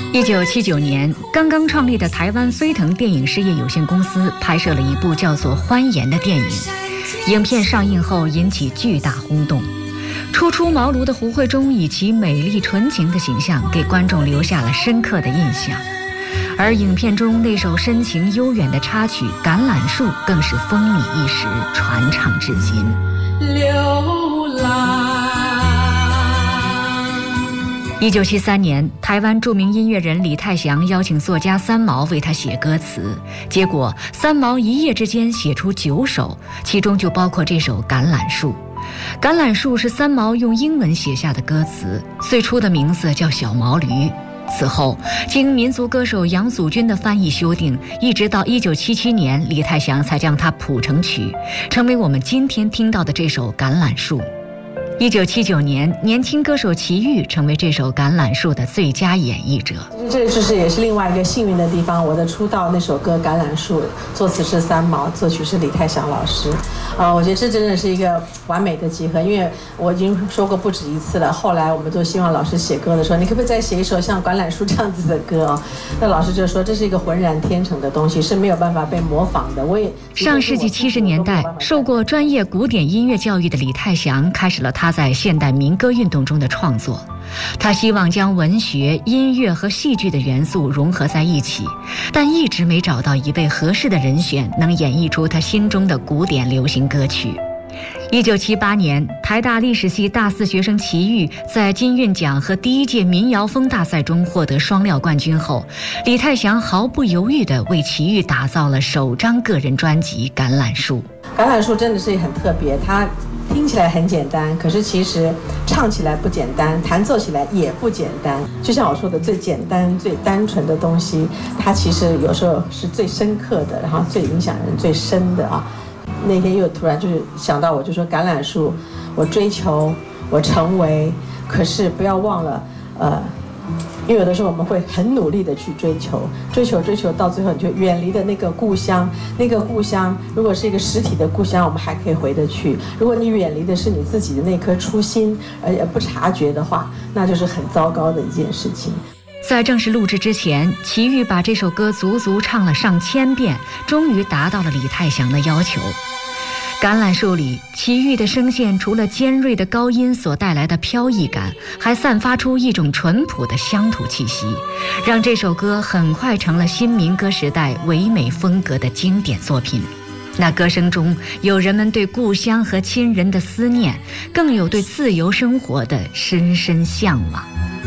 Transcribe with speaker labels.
Speaker 1: 1979年，刚刚创立的台湾飞腾电影事业有限公司拍摄了一部叫做《欢颜》的电影。影片上映后引起巨大轰动，初出茅庐的胡慧中以其美丽纯情的形象给观众留下了深刻的印象。而影片中那首深情悠远的插曲《橄榄树》更是风靡一时，传唱至今。
Speaker 2: 流浪。
Speaker 1: 1973年，台湾著名音乐人李泰祥邀请作家三毛为他写歌词，结果三毛一夜之间写出9首，其中就包括这首《橄榄树》。橄榄树是三毛用英文写下的歌词，最初的名字叫小毛驴。此后，经民族歌手杨祖君的翻译修订，一直到1977年，李泰祥才将它谱成曲，成为我们今天听到的这首《橄榄树》。1979年，年轻歌手齐豫成为这首《橄榄树》的最佳演绎者。
Speaker 3: 这就是也是另外一个幸运的地方。我的出道那首歌《橄榄树》，作词是三毛，作曲是李泰祥老师。我觉得这真的是一个完美的集合，因为我已经说过不止一次了。后来我们都希望老师写歌的时候，你可不可以再写一首像《橄榄树》这样子的歌？那老师就说这是一个浑然天成的东西，是没有办法被模仿的。我也
Speaker 1: 上世纪70年代，受过专业古典音乐教育的李泰祥开始了他在现代民歌运动中的创作。他希望将文学、音乐和戏剧的元素融合在一起，但一直没找到一位合适的人选能演绎出他心中的古典流行歌曲。1978年，台大历史系大4学生齐豫在金韵奖和第1届民谣风大赛中获得双料冠军后，李泰祥毫不犹豫地为齐豫打造了首张个人专辑《橄榄树》。
Speaker 3: 橄榄树真的是很特别，它听起来很简单，可是其实唱起来不简单，弹奏起来也不简单。就像我说的，最简单最单纯的东西，它其实有时候是最深刻的，然后最影响人最深的啊。那天又突然就是想到，我就说橄榄树，我追求，我成为，可是不要忘了因为有的时候我们会很努力的去追求，到最后你就远离的那个故乡。那个故乡如果是一个实体的故乡，我们还可以回得去；如果你远离的是你自己的那颗初心，而且不察觉的话，那就是很糟糕的一件事情。
Speaker 1: 在正式录制之前，齐豫把这首歌足足唱了上千遍，终于达到了李泰祥的要求。橄榄树里，齐豫的声线除了尖锐的高音所带来的飘逸感，还散发出一种淳朴的乡土气息，让这首歌很快成了新民歌时代唯美风格的经典作品。那歌声中有人们对故乡和亲人的思念，更有对自由生活的深深向往。